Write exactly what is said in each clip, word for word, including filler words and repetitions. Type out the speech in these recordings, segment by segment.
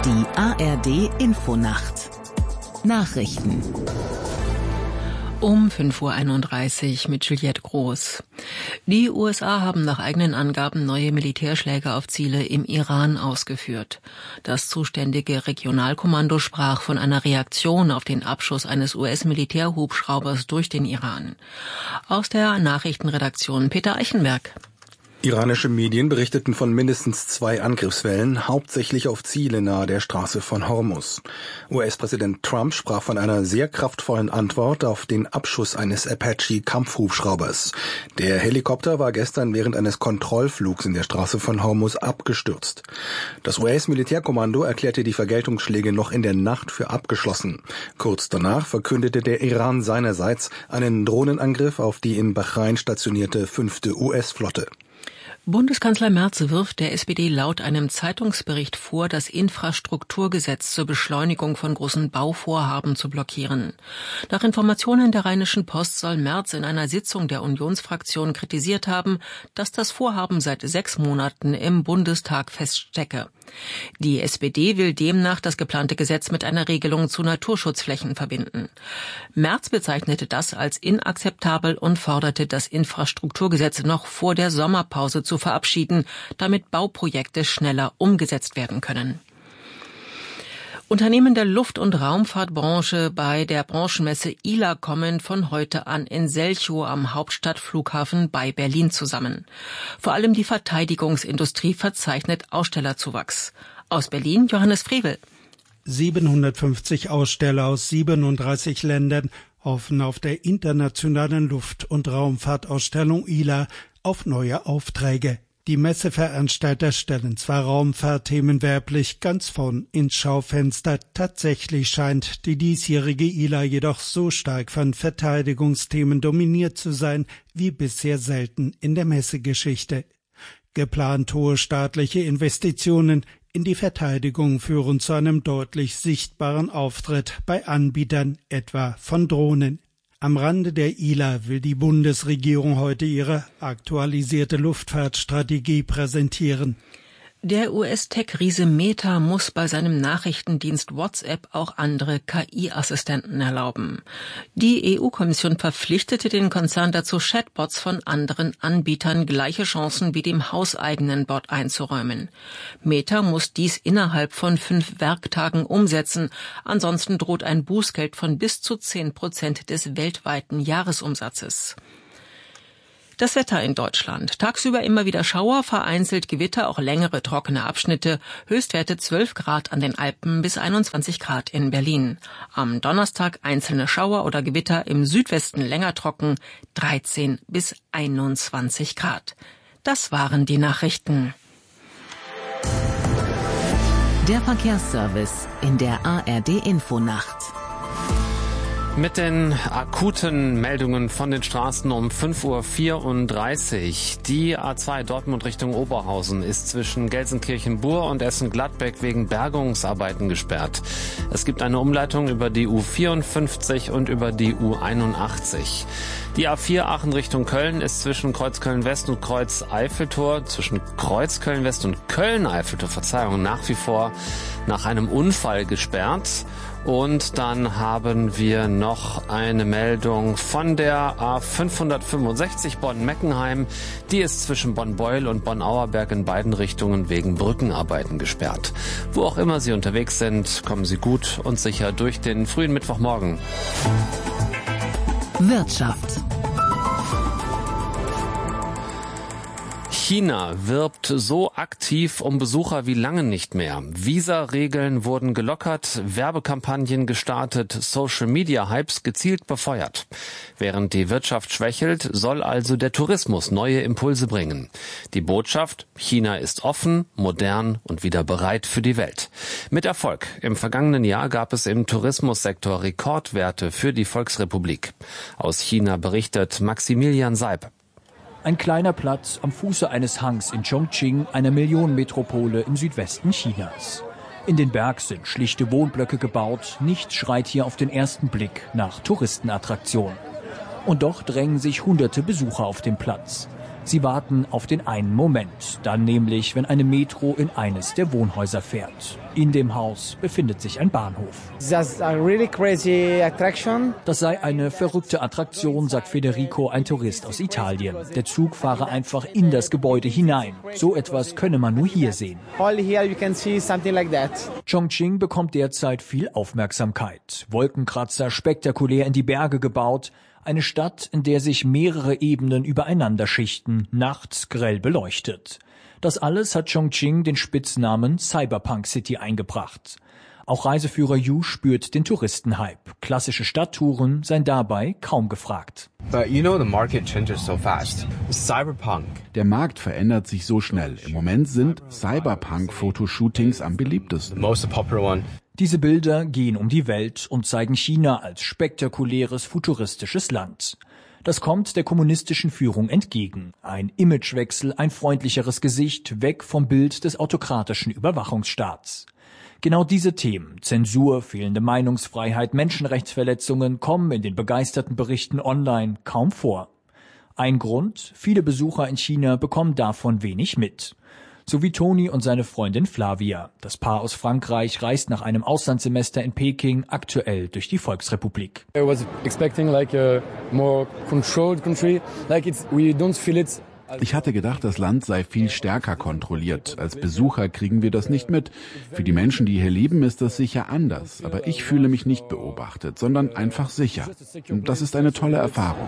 Die A R D-Infonacht. Nachrichten. Um fünf Uhr einunddreißig mit Juliette Groß. Die U S A haben nach eigenen Angaben neue Militärschläge auf Ziele im Iran ausgeführt. Das zuständige Regionalkommando sprach von einer Reaktion auf den Abschuss eines U S-Militärhubschraubers durch den Iran. Aus der Nachrichtenredaktion Peter Eichenberg. Iranische Medien berichteten von mindestens zwei Angriffswellen, hauptsächlich auf Ziele nahe der Straße von Hormuz. U S-Präsident Trump sprach von einer sehr kraftvollen Antwort auf den Abschuss eines Apache-Kampfhubschraubers. Der Helikopter war gestern während eines Kontrollflugs in der Straße von Hormuz abgestürzt. Das U S-Militärkommando erklärte die Vergeltungsschläge noch in der Nacht für abgeschlossen. Kurz danach verkündete der Iran seinerseits einen Drohnenangriff auf die in Bahrain stationierte fünfte U S-Flotte. Bundeskanzler Merz wirft der S P D laut einem Zeitungsbericht vor, das Infrastrukturgesetz zur Beschleunigung von großen Bauvorhaben zu blockieren. Nach Informationen der Rheinischen Post soll Merz in einer Sitzung der Unionsfraktion kritisiert haben, dass das Vorhaben seit sechs Monaten im Bundestag feststecke. Die S P D will demnach das geplante Gesetz mit einer Regelung zu Naturschutzflächen verbinden. Merz bezeichnete das als inakzeptabel und forderte, das Infrastrukturgesetz noch vor der Sommerpause zu verabschieden, damit Bauprojekte schneller umgesetzt werden können. Unternehmen der Luft- und Raumfahrtbranche bei der Branchenmesse I L A kommen von heute an in Selchow am Hauptstadtflughafen bei Berlin zusammen. Vor allem die Verteidigungsindustrie verzeichnet Ausstellerzuwachs. Aus Berlin Johannes Frevel. siebenhundertfünfzig Aussteller aus siebenunddreißig Ländern hoffen auf der internationalen Luft- und Raumfahrtausstellung I L A auf neue Aufträge. Die Messeveranstalter stellen zwar Raumfahrtthemen werblich ganz vorn ins Schaufenster, tatsächlich scheint die diesjährige I L A jedoch so stark von Verteidigungsthemen dominiert zu sein wie bisher selten in der Messegeschichte. Geplant hohe staatliche Investitionen in die Verteidigung führen zu einem deutlich sichtbaren Auftritt bei Anbietern, etwa von Drohnen. Am Rande der I L A will die Bundesregierung heute ihre aktualisierte Luftfahrtstrategie präsentieren. Der U S-Tech-Riese Meta muss bei seinem Nachrichtendienst WhatsApp auch andere K I-Assistenten erlauben. Die E U-Kommission verpflichtete den Konzern dazu, Chatbots von anderen Anbietern gleiche Chancen wie dem hauseigenen Bot einzuräumen. Meta muss dies innerhalb von fünf Werktagen umsetzen, ansonsten droht ein Bußgeld von bis zu zehn Prozent des weltweiten Jahresumsatzes. Das Wetter in Deutschland. Tagsüber immer wieder Schauer, vereinzelt Gewitter, auch längere trockene Abschnitte. Höchstwerte zwölf Grad an den Alpen bis einundzwanzig Grad in Berlin. Am Donnerstag einzelne Schauer oder Gewitter, im Südwesten länger trocken, dreizehn bis einundzwanzig Grad. Das waren die Nachrichten. Der Verkehrsservice in der A R D-Infonacht. Mit den akuten Meldungen von den Straßen um fünf Uhr vierunddreißig. Die A zwei Dortmund Richtung Oberhausen ist zwischen Gelsenkirchen-Bur und Essen-Gladbeck wegen Bergungsarbeiten gesperrt. Es gibt eine Umleitung über die U vierundfünfzig und über die U einundachtzig. Die A vier Aachen Richtung Köln ist zwischen Kreuzköln-West und Kreuz-Eiffeltor, zwischen Kreuzköln-West und Köln-Eiffeltor, Verzeihung, nach wie vor nach einem Unfall gesperrt. Und dann haben wir noch eine Meldung von der A fünfhundertfünfundsechzig Bonn-Meckenheim. Die ist zwischen Bonn-Beuel und Bonn-Auerberg in beiden Richtungen wegen Brückenarbeiten gesperrt. Wo auch immer Sie unterwegs sind, kommen Sie gut und sicher durch den frühen Mittwochmorgen. Wirtschaft. China wirbt so aktiv um Besucher wie lange nicht mehr. Visa-Regeln wurden gelockert, Werbekampagnen gestartet, Social-Media-Hypes gezielt befeuert. Während die Wirtschaft schwächelt, soll also der Tourismus neue Impulse bringen. Die Botschaft: China ist offen, modern und wieder bereit für die Welt. Mit Erfolg. Im vergangenen Jahr gab es im Tourismussektor Rekordwerte für die Volksrepublik. Aus China berichtet Maximilian Seib. Ein kleiner Platz am Fuße eines Hangs in Chongqing, einer Millionenmetropole im Südwesten Chinas. In den Berg sind schlichte Wohnblöcke gebaut. Nichts schreit hier auf den ersten Blick nach Touristenattraktion. Und doch drängen sich hunderte Besucher auf den Platz. Sie warten auf den einen Moment, dann nämlich, wenn eine Metro in eines der Wohnhäuser fährt. In dem Haus befindet sich ein Bahnhof. That's a really crazy attraction. Das sei eine verrückte Attraktion, sagt Federico, ein Tourist aus Italien. Der Zug fahre einfach in das Gebäude hinein. So etwas könne man nur hier sehen. All here you can see something like that. Chongqing bekommt derzeit viel Aufmerksamkeit. Wolkenkratzer spektakulär in die Berge gebaut. Eine Stadt, in der sich mehrere Ebenen übereinander schichten, nachts grell beleuchtet. Das alles hat Chongqing den Spitznamen Cyberpunk City eingebracht. Auch Reiseführer Yu spürt den Touristenhype. Klassische Stadttouren seien dabei kaum gefragt. But you know the market changes so fast. Cyberpunk. Der Markt verändert sich so schnell. Im Moment sind Cyberpunk-Fotoshootings am beliebtesten. The most popular one. Diese Bilder gehen um die Welt und zeigen China als spektakuläres, futuristisches Land. Das kommt der kommunistischen Führung entgegen. Ein Imagewechsel, ein freundlicheres Gesicht, weg vom Bild des autokratischen Überwachungsstaats. Genau diese Themen, Zensur, fehlende Meinungsfreiheit, Menschenrechtsverletzungen, kommen in den begeisterten Berichten online kaum vor. Ein Grund, viele Besucher in China bekommen davon wenig mit. So wie Toni und seine Freundin Flavia. Das Paar aus Frankreich reist nach einem Auslandssemester in Peking aktuell durch die Volksrepublik. I was expecting like a more controlled country, like it's we don't feel it. Ich hatte gedacht, das Land sei viel stärker kontrolliert. Als Besucher kriegen wir das nicht mit. Für die Menschen, die hier leben, ist das sicher anders. Aber ich fühle mich nicht beobachtet, sondern einfach sicher. Und das ist eine tolle Erfahrung.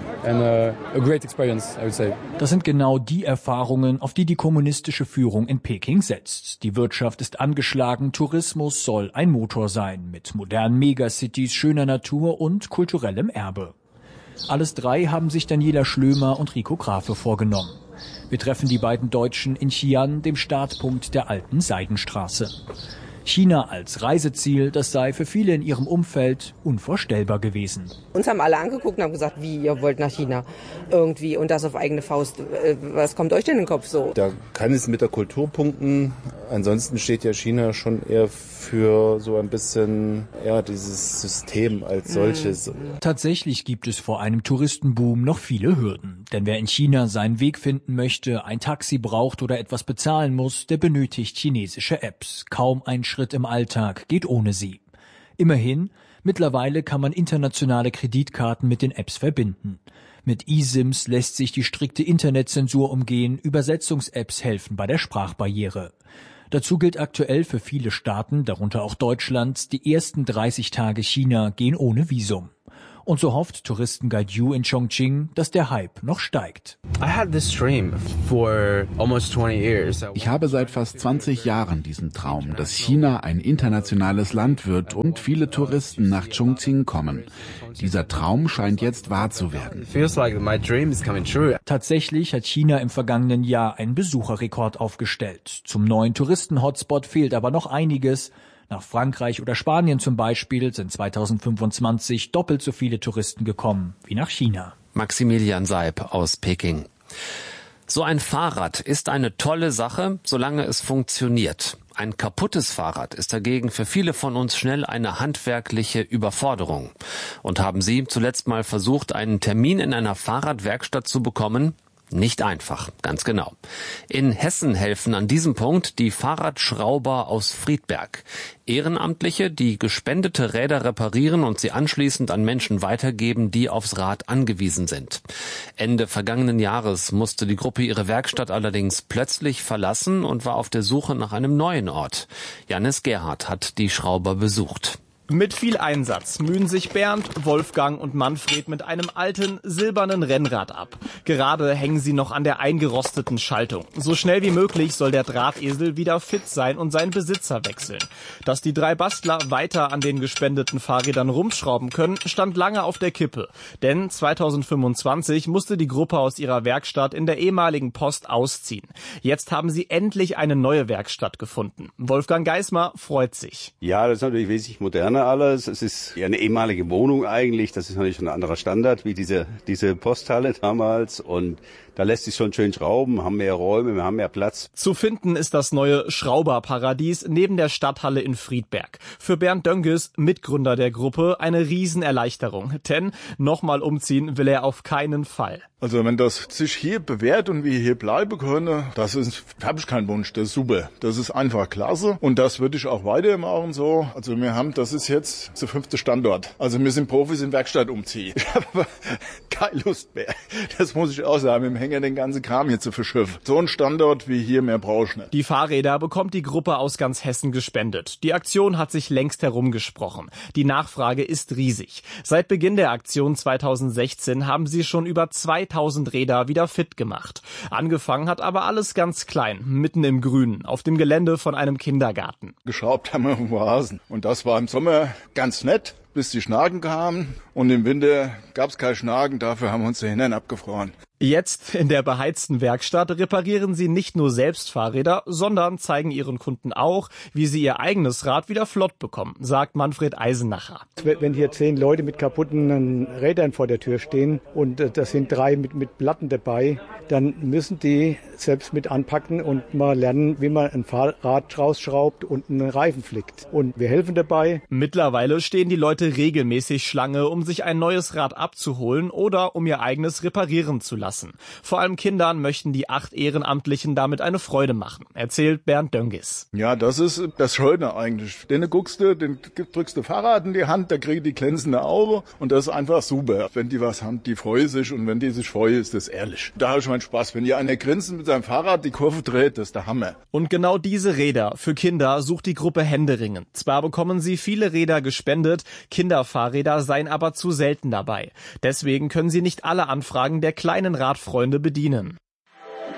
Das sind genau die Erfahrungen, auf die die kommunistische Führung in Peking setzt. Die Wirtschaft ist angeschlagen, Tourismus soll ein Motor sein, mit modernen Megacities, schöner Natur und kulturellem Erbe. Alles drei haben sich Daniela Schlömer und Rico Grafe vorgenommen. Wir treffen die beiden Deutschen in Xi'an, dem Startpunkt der alten Seidenstraße. China als Reiseziel, das sei für viele in ihrem Umfeld unvorstellbar gewesen. Uns haben alle angeguckt und haben gesagt, wie, ihr wollt nach China irgendwie und das auf eigene Faust. Was kommt euch denn in den Kopf so? Da kann es mit der Kultur punkten. Ansonsten steht ja China schon eher für so ein bisschen ja, dieses System als solches. Tatsächlich gibt es vor einem Touristenboom noch viele Hürden. Denn wer in China seinen Weg finden möchte, ein Taxi braucht oder etwas bezahlen muss, der benötigt chinesische Apps. Kaum ein Schritt im Alltag geht ohne sie. Immerhin, mittlerweile kann man internationale Kreditkarten mit den Apps verbinden. Mit eSIMs lässt sich die strikte Internetzensur umgehen, Übersetzungs-Apps helfen bei der Sprachbarriere. Dazu gilt aktuell für viele Staaten, darunter auch Deutschland, die ersten dreißig Tage China gehen ohne Visum. Und so hofft Touristenguide Yu in Chongqing, dass der Hype noch steigt. Ich habe seit fast zwanzig Jahren diesen Traum, dass China ein internationales Land wird und viele Touristen nach Chongqing kommen. Dieser Traum scheint jetzt wahr zu werden. Tatsächlich hat China im vergangenen Jahr einen Besucherrekord aufgestellt. Zum neuen Touristen-Hotspot fehlt aber noch einiges. Nach Frankreich oder Spanien zum Beispiel sind zweitausendfünfundzwanzig doppelt so viele Touristen gekommen wie nach China. Maximilian Seib aus Peking. So ein Fahrrad ist eine tolle Sache, solange es funktioniert. Ein kaputtes Fahrrad ist dagegen für viele von uns schnell eine handwerkliche Überforderung. Und haben Sie zuletzt mal versucht, einen Termin in einer Fahrradwerkstatt zu bekommen? Nicht einfach, ganz genau. In Hessen helfen an diesem Punkt die Fahrradschrauber aus Friedberg. Ehrenamtliche, die gespendete Räder reparieren und sie anschließend an Menschen weitergeben, die aufs Rad angewiesen sind. Ende vergangenen Jahres musste die Gruppe ihre Werkstatt allerdings plötzlich verlassen und war auf der Suche nach einem neuen Ort. Janis Gerhardt hat die Schrauber besucht. Mit viel Einsatz mühen sich Bernd, Wolfgang und Manfred mit einem alten, silbernen Rennrad ab. Gerade hängen sie noch an der eingerosteten Schaltung. So schnell wie möglich soll der Drahtesel wieder fit sein und seinen Besitzer wechseln. Dass die drei Bastler weiter an den gespendeten Fahrrädern rumschrauben können, stand lange auf der Kippe. Denn zweitausendfünfundzwanzig musste die Gruppe aus ihrer Werkstatt in der ehemaligen Post ausziehen. Jetzt haben sie endlich eine neue Werkstatt gefunden. Wolfgang Geismar freut sich. Ja, das ist natürlich wesentlich moderner alles. Es ist ja eine ehemalige Wohnung eigentlich. Das ist natürlich ein anderer Standard wie diese diese Posthalle damals. Und da lässt sich schon schön schrauben, haben mehr Räume, wir haben mehr Platz. Zu finden ist das neue Schrauberparadies neben der Stadthalle in Friedberg. Für Bernd Dönges, Mitgründer der Gruppe, eine Riesenerleichterung. Denn nochmal umziehen will er auf keinen Fall. Also wenn das sich hier bewährt und wir hier bleiben können, das ist, habe ich keinen Wunsch, das ist super. Das ist einfach klasse und das würde ich auch weitermachen so. Also wir haben, das ist jetzt der fünfte Standort. Also wir sind Profis in Werkstatt umziehen. Ich habe aber keine Lust mehr. Das muss ich auch sagen, mit dem Hänger den ganzen Kram hier zu verschiffen. So ein Standort wie hier mehr brauche ich nicht. Die Fahrräder bekommt die Gruppe aus ganz Hessen gespendet. Die Aktion hat sich längst herumgesprochen. Die Nachfrage ist riesig. Seit Beginn der Aktion zweitausendsechzehn haben sie schon über zweitausend Räder wieder fit gemacht. Angefangen hat aber alles ganz klein, mitten im Grünen, auf dem Gelände von einem Kindergarten. Geschraubt haben wir im Rasen. Und das war im Sommer ganz nett, bis die Schnaken kamen. Und im Winter gab es kein Schnaken, dafür haben wir uns die Hintern abgefroren. Jetzt in der beheizten Werkstatt reparieren sie nicht nur selbst Fahrräder, sondern zeigen ihren Kunden auch, wie sie ihr eigenes Rad wieder flott bekommen, sagt Manfred Eisenacher. Wenn hier zehn Leute mit kaputten Rädern vor der Tür stehen und das sind drei mit, mit Platten dabei, dann müssen die selbst mit anpacken und mal lernen, wie man ein Fahrrad rausschraubt und einen Reifen flickt. Und wir helfen dabei. Mittlerweile stehen die Leute regelmäßig Schlange, um sich ein neues Rad abzuholen oder um ihr eigenes reparieren zu lassen. Vor allem Kindern möchten die acht Ehrenamtlichen damit eine Freude machen, erzählt Bernd Döngis. Ja, das ist das Schöne eigentlich. Den guckst du, den drückst du Fahrrad in die Hand, da kriegen die glänzende Augen und das ist einfach super. Wenn die was haben, die freuen sich und wenn die sich freuen, ist das ehrlich. Da habe ich meinen Spaß. Wenn hier einer grinsen mit seinem Fahrrad die Kurve dreht, das ist der Hammer. Und genau diese Räder für Kinder sucht die Gruppe händeringend. Zwar bekommen sie viele Räder gespendet, Kinderfahrräder seien aber zu selten dabei. Deswegen können sie nicht alle Anfragen der kleinen Radfreunde bedienen.